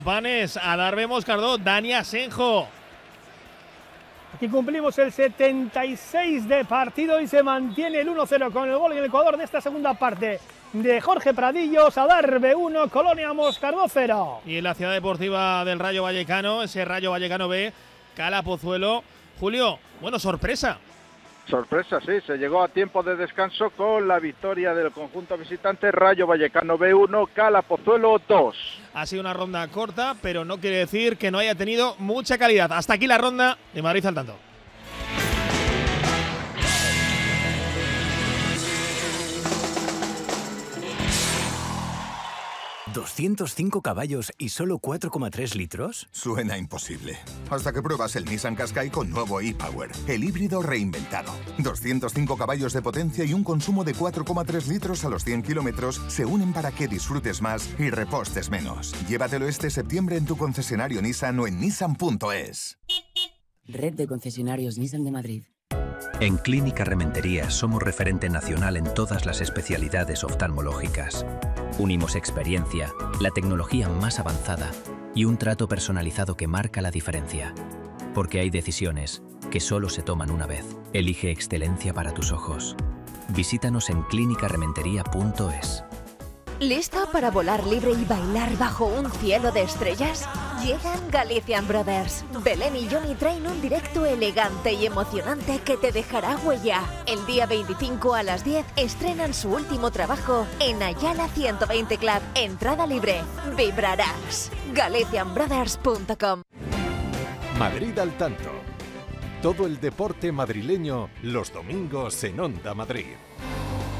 Vanes, Adarve Moscardó, Dani Asenjo. Aquí cumplimos el 76 de partido y se mantiene el 1-0 con el gol en el Ecuador de esta segunda parte de Jorge Pradillos. Adarve 1, Colonia Moscardó 0. Y en la ciudad deportiva del Rayo Vallecano, ese Rayo Vallecano B, Cala Pozuelo. Julio, bueno, sorpresa. Sorpresa, sí, se llegó a tiempo de descanso con la victoria del conjunto visitante. Rayo Vallecano B1, Cala Pozuelo 2. Ha sido una ronda corta, pero no quiere decir que no haya tenido mucha calidad. Hasta aquí la ronda de Madrid al tanto. ¿205 caballos y solo 4,3 litros? Suena imposible. Hasta que pruebas el Nissan Qashqai con nuevo e-Power, el híbrido reinventado. 205 caballos de potencia y un consumo de 4,3 litros a los 100 kilómetros se unen para que disfrutes más y repostes menos. Llévatelo este septiembre en tu concesionario Nissan o en nissan.es. Red de concesionarios Nissan de Madrid. En Clínica Rementería somos referente nacional en todas las especialidades oftalmológicas. Unimos experiencia, la tecnología más avanzada y un trato personalizado que marca la diferencia. Porque hay decisiones que solo se toman una vez. Elige excelencia para tus ojos. Visítanos en clinicarementería.es. ¿Listo para volar libre y bailar bajo un cielo de estrellas? Llegan Galician Brothers. Belén y Johnny traen un directo elegante y emocionante que te dejará huella. El día 25 a las 10 estrenan su último trabajo en Ayala 120 Club. Entrada libre. Vibrarás. GalicianBrothers.com. Madrid al tanto. Todo el deporte madrileño los domingos en Onda Madrid.